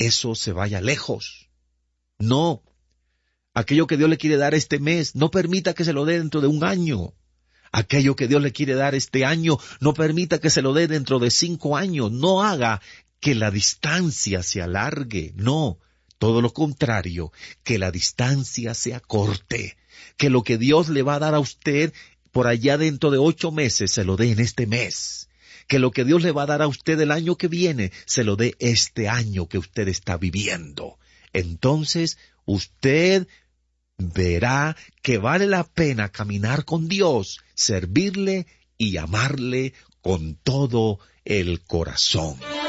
eso se vaya lejos. No. Aquello que Dios le quiere dar este mes, no permita que se lo dé dentro de un año. Aquello que Dios le quiere dar este año, no permita que se lo dé dentro de 5 años. No haga que la distancia se alargue. No. Todo lo contrario, que la distancia se acorte. Que lo que Dios le va a dar a usted por allá dentro de 8 meses se lo dé en este mes. Que lo que Dios le va a dar a usted el año que viene se lo dé este año que usted está viviendo. Entonces, usted verá que vale la pena caminar con Dios, servirle y amarle con todo el corazón.